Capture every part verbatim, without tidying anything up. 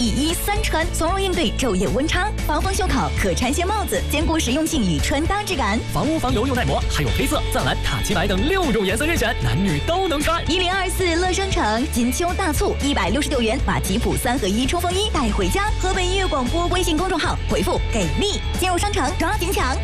一衣三穿，从容应对昼夜温差。防风袖考可穿靴帽子，兼顾实用性与穿搭质感。 防污防油又耐磨，还有黑色、藏蓝、塔奇白等六种颜色任选，男女都能穿。 一零二四乐生城金秋大促，一百六十六元把吉普三合一冲锋衣带回家。河北音乐广播微信公众号回复给力，进入商城抓紧抢。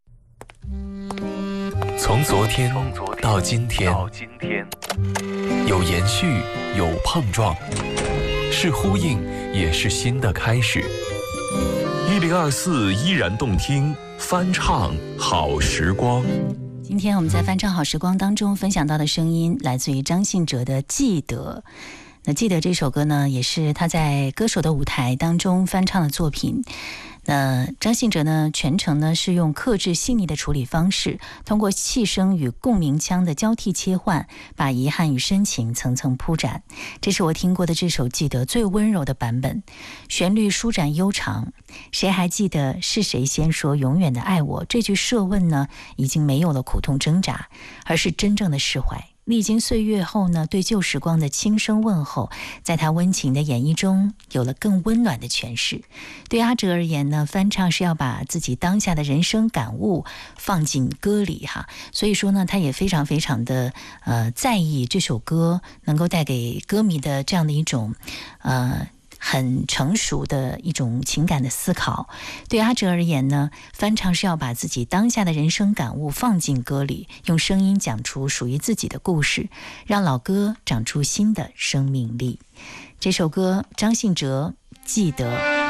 从昨天到今天，有延续，有碰撞，是呼应，也是新的开始。一零二四依然动听，翻唱好时光。 今天我们在翻唱好时光当中分享到的声音，来自于张信哲的《记得》。那《记得》这首歌呢，也是他在歌手的舞台当中翻唱的作品。那张信哲呢，全程呢是用克制细腻的处理方式，通过气声与共鸣腔的交替切换，把遗憾与深情层层铺展。这是我听过的这首《记得》最温柔的版本，旋律舒展悠长。谁还记得是谁先说永远的爱我？这句设问呢，已经没有了苦痛挣扎，而是真正的释怀。历经岁月后呢，对旧时光的轻声问候，在他温情的演绎中有了更温暖的诠释。对阿哲而言呢，翻唱是要把自己当下的人生感悟放进歌里哈，所以说呢，他也非常非常的呃在意这首歌能够带给歌迷的这样的一种呃很成熟的一种情感的思考。对阿哲而言呢，翻唱是要把自己当下的人生感悟放进歌里，用声音讲出属于自己的故事，让老歌长出新的生命力。这首歌张信哲《记得》。